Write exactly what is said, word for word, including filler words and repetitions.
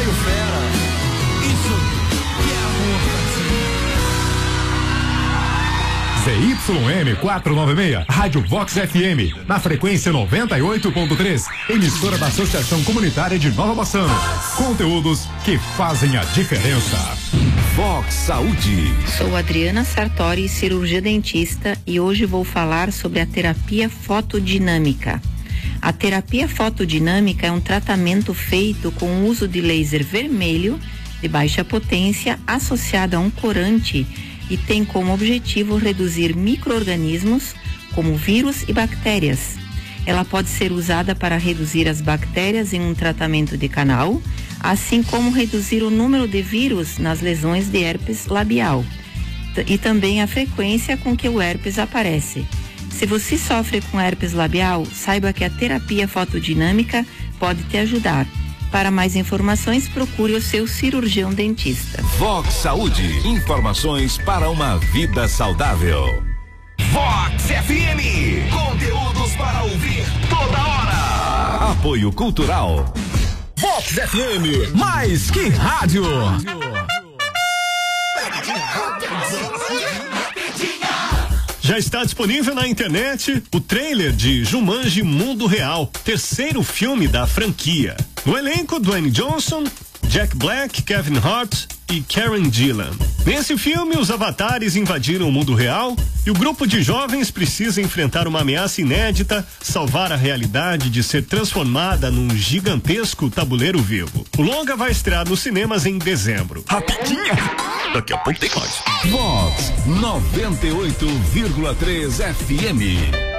Caio Fera. Isso que é amor pra Z Y M quatrocentos e noventa e seis, Rádio Vox F M, na frequência noventa e oito ponto três, emissora da Associação Comunitária de Nova Bassano. Conteúdos que fazem a diferença. Vox Saúde. Sou Adriana Sartori, cirurgia dentista, e hoje vou falar sobre a terapia fotodinâmica. A terapia fotodinâmica é um tratamento feito com o uso de laser vermelho de baixa potência associado a um corante e tem como objetivo reduzir micro-organismos como vírus e bactérias. Ela pode ser usada para reduzir as bactérias em um tratamento de canal, assim como reduzir o número de vírus nas lesões de herpes labial e também a frequência com que o herpes aparece. Se você sofre com herpes labial, saiba que a terapia fotodinâmica pode te ajudar. Para mais informações, procure o seu cirurgião dentista. Vox Saúde. Informações para uma vida saudável. Vox F M. Conteúdos para ouvir toda hora. Apoio Cultural. Vox F M. Mais que rádio. Já está disponível na internet o trailer de Jumanji Mundo Real, terceiro filme da franquia. No elenco, Dwayne Johnson, Jack Black, Kevin Hart e Karen Gillan. Nesse filme, os avatares invadiram o mundo real e o grupo de jovens precisa enfrentar uma ameaça inédita, salvar a realidade de ser transformada num gigantesco tabuleiro vivo. O longa vai estrear nos cinemas em dezembro. Rapidinha! Daqui a pouco tem mais. Vox noventa e oito vírgula três F M.